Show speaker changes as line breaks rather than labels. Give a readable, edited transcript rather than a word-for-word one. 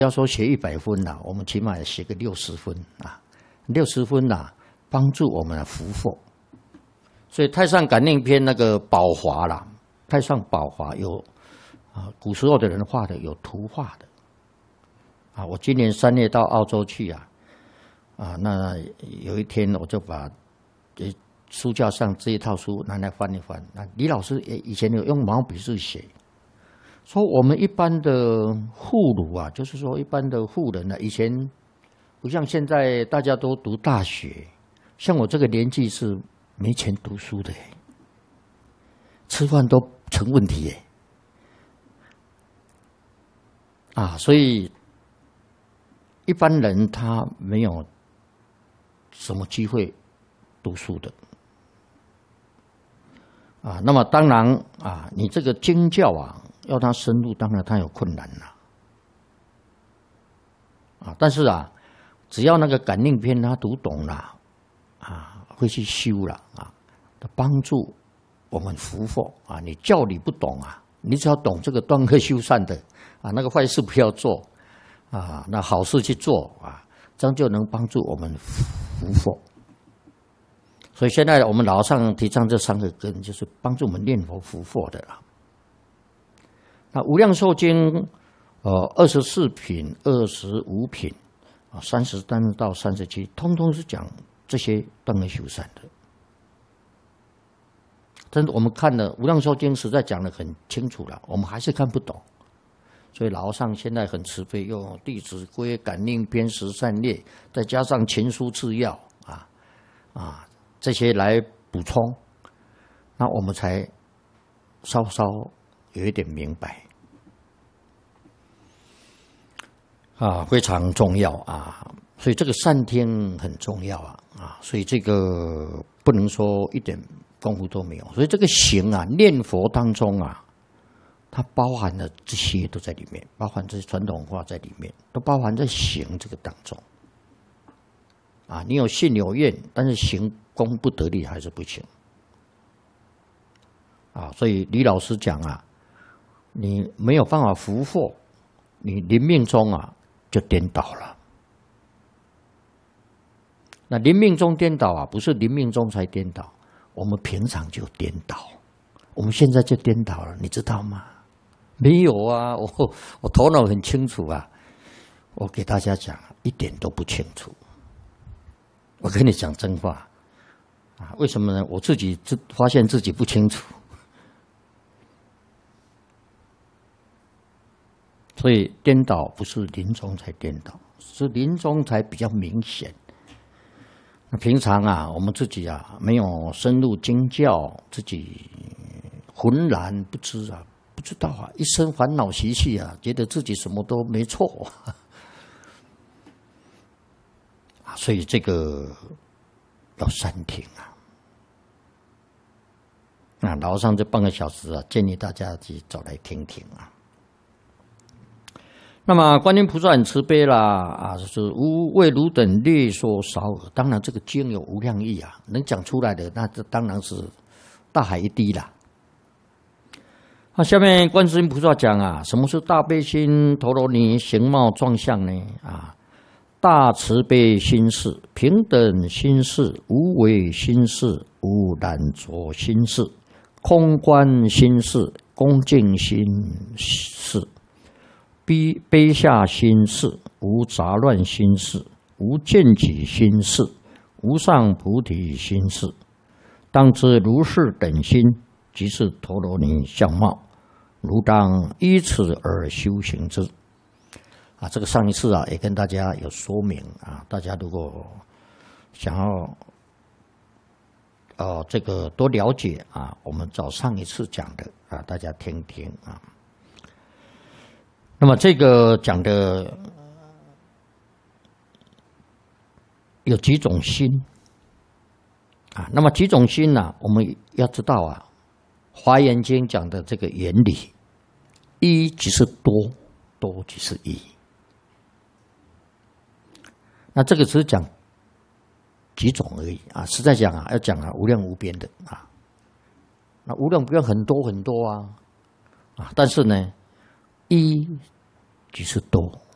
要说写100分啦，我们起码也写个60分啊，60分啦，帮助我们福祸。所以《太上感应篇》那个宝华啦，太上宝华有古时候的人画的，有图画的啊。我今年3月到澳洲去那有一天我就把书架上这一套书拿来翻一翻。那李老师以前有用毛笔字写。说我们一般的户儒啊，就是说一般的户人以前不像现在大家都读大学，像我这个年纪是没钱读书的，吃饭都成问题所以一般人他没有什么机会读书的那么当然你这个经教要他深入，当然他有困难但是只要那个感应篇他读懂了会去修了帮助我们福祸你教理不懂你只要懂这个断恶修善的那个坏事不要做那好事去做这样就能帮助我们福祸。所以现在我们老上提倡这3个根，就是帮助我们念佛福祸的啦。那无量寿经24品、25品33到37，通通是讲这些断恶修善的。真的，我们看了无量寿经，实在讲得很清楚了，我们还是看不懂。所以老和尚现在很慈悲，用《弟子规》《感应篇》《十善列》，再加上勤书治要这些来补充，那我们才稍稍有一点明白非常重要所以这个善听很重要所以这个不能说一点功夫都没有。所以这个行念佛当中它包含了这些都在里面，包含这些传统文化在里面，都包含在行这个当中你有信有愿，但是行功不得力还是不行所以李老师讲你没有办法福祸，你临命中就颠倒了。那临命中颠倒不是临命中才颠倒，我们平常就颠倒，我们现在就颠倒了，你知道吗？没有我头脑很清楚我给大家讲一点都不清楚。我跟你讲真话为什么呢？我自己发现自己不清楚，所以颠倒不是临终才颠倒，是临终才比较明显。那平常我们自己没有深入经教，自己浑然不知不知道一生烦恼习气觉得自己什么都没错所以这个要善听老和尚这半个小时建议大家自己走来听听那么观音菩萨很慈悲啦就是无为汝等略说少耳。当然这个经有无量义能讲出来的，那这当然是大海一滴啦。下面观世音菩萨讲什么是大悲心陀罗尼形貌状相呢？大慈悲心事、平等心事、无为心事、无染着心事、空观心事、恭敬心事、卑下心事、无杂乱心事、无见己心事、无上菩提心事。当知如是等心，即是陀罗尼相貌，汝当依此而修行之。这个上一次也跟大家有说明大家如果想要这个多了解我们照上一次讲的大家听听那么这个讲的有几种心那么几种心我们要知道华严经讲的这个原理，一即是多，多即是一。那这个只是讲几种而已实在讲要讲无量无边的那无量无边很多很多但是呢，一即是多，